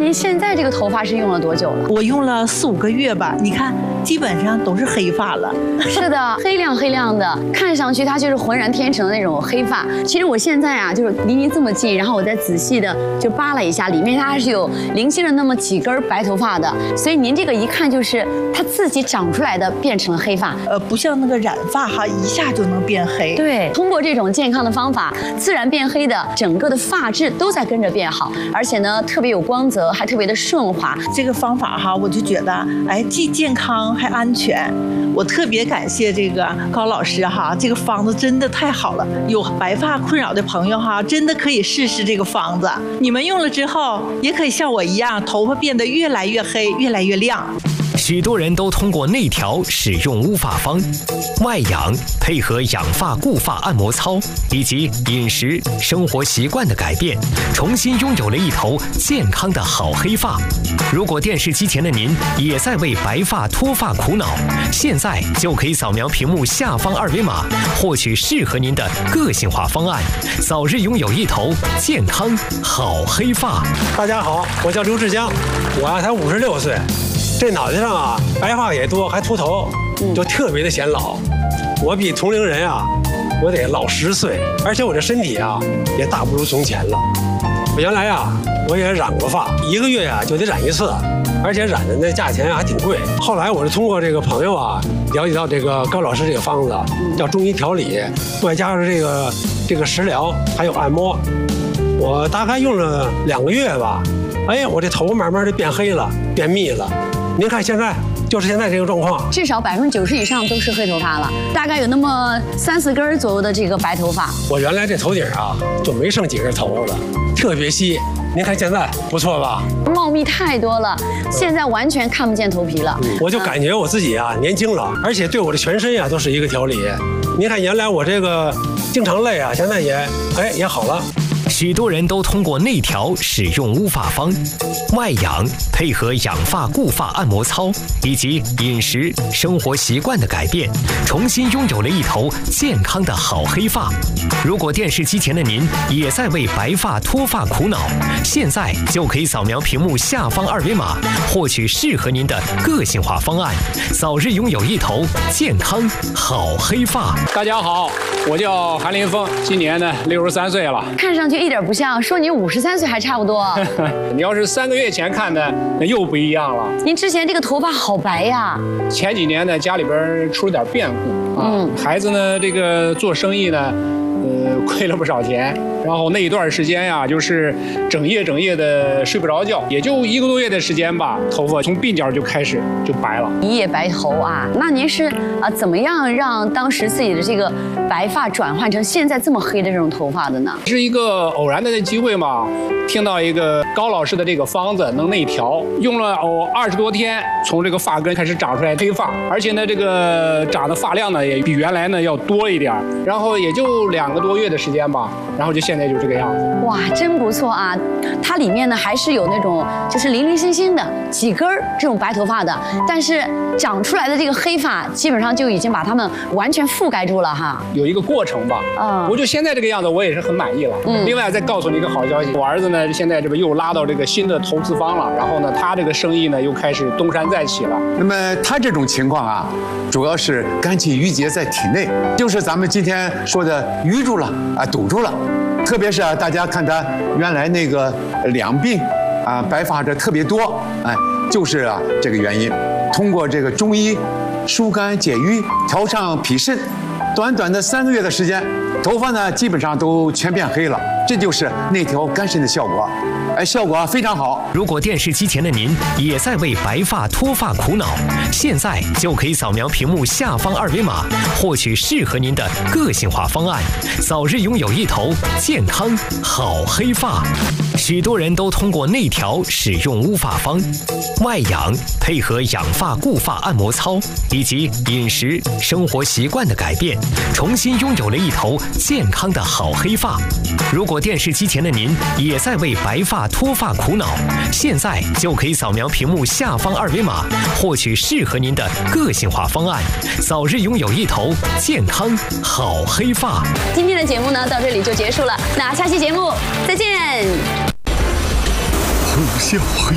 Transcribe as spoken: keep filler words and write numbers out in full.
您现在这个头发是用了多久了？ 我用了四五个月吧，你看，基本上都是黑发了。 是的，黑亮黑亮的，看上去它就是浑然天成的那种黑发。其实我现在啊，就是离您这么近，然后我再仔细的就扒了一下，里面它还是有零星的那么几根白头发的，所以您这个一看就是它自己长出来的，变成了黑发。 呃，不像那个染发哈，一下就能变黑。 对，通过这种健康的方法，自然变黑的整个的发质都在跟着变好，而且呢，特别有光泽，还特别的顺滑。 这个方法哈，我就觉得，哎，既健康还安全。我特别感谢这个高老师哈，这个方子真的太好了。有白发困扰的朋友哈，真的可以试试这个方子。你们用了之后，也可以像我一样，头发变得越来越黑，越来越亮。 许多人都通过内调使用乌发方、外养配合养发固发按摩操以及饮食生活习惯的改变，重新拥有了一头健康的好黑发。如果电视机前的您也在为白发脱发苦恼，现在就可以扫描屏幕下方二维码，获取适合您的个性化方案，早日拥有一头健康好黑发。 大家好，我叫刘志江，我啊才五十六岁。这脑袋上啊，白发也多，还秃头，就特别的显老。我比同龄人啊，我得老十岁，而且我这身体啊，也大不如从前了。我原来啊，我也染过发，一个月呀、啊、就得染一次，而且染的那价钱还挺贵。后来我是通过这个朋友啊，了解到这个高老师这个方子，叫中医调理，外加上这个这个食疗，还有按摩。我大概用了两个月吧，哎，我这头慢慢的变黑了，变密了。您看现在就是现在这个状况， 至少百分之九十以上都是黑头发了，大概有那么三四根左右的这个白头发。 我原来这头顶啊就没剩几根头发了，特别稀。您看现在不错吧？ 茂密太多了，现在完全看不见头皮了。 嗯、我就感觉我自己啊年轻了，而且对我的全身呀、啊、都是一个调理。您看原来我这个经常累啊，现在也哎也好了。 许多人都通过内调使用乌发方、外养配合养发固发按摩操以及饮食生活习惯的改变，重新拥有了一头健康的好黑发。如果电视机前的您也在为白发脱发苦恼，现在就可以扫描屏幕下方二维码，获取适合您的个性化方案，早日拥有一头健康好黑发。 大家好，我叫韩林峰，今年呢六十三岁了， 看上去一点不像，说你五十三岁还差不多。 你要是三个月前看的，那又不一样了。 您之前这个头发好白呀。 前几年呢，家里边出了点变故啊，嗯、孩子呢，这个做生意呢，呃，亏了不少钱。然后那一段时间呀，就是整夜整夜的睡不着觉，也就一个多月的时间吧，头发从鬓角就开始就白了， 一夜白头啊！那您是啊怎么样让当时自己的这个白发转换成现在这么黑的这种头发的呢？ 是一个偶然的机会嘛，听到一个高老师的这个方子能内调，用了哦二十多天，从这个发根开始长出来黑发，而且呢这个长的发量呢也比原来呢要多一点，然后也就两个多月的时间吧，然后就现在就这个样子。 哇，真不错啊！它里面呢还是有那种就是零零星星的几根这种白头发的，但是长出来的这个黑发基本上就已经把它们完全覆盖住了哈。 有一个过程吧，嗯，我就现在这个样子，我也是很满意了。嗯，另外再告诉你一个好消息，我儿子呢现在这个又拉到这个新的投资方了，然后呢他这个生意呢又开始东山再起了。 那么他这种情况啊，主要是肝气郁结在体内，就是咱们今天说的淤住了啊，堵住了。特别是啊，大家看他原来那个两鬓啊白发这特别多，哎，就是啊这个原因。通过这个中医疏肝解郁、调畅脾肾，短短的三个月的时间，头发呢基本上都全变黑了，这就是内调肝肾的效果。哎，效果非常好。 如果电视机前的您也在为白发脱发苦恼，现在就可以扫描屏幕下方二维码，获取适合您的个性化方案，早日拥有一头健康好黑发。许多人都通过内调使用乌发方、外养配合养发固发按摩操以及饮食生活习惯的改变，重新拥有了一头健康的好黑发。如果电视机前的您也在为白发脱发苦恼，现在就可以扫描屏幕下方二维码，获取适合您的个性化方案，早日拥有一头健康好黑发。 今天的节目呢到这里就结束了，那下期节目再见。 虎啸黑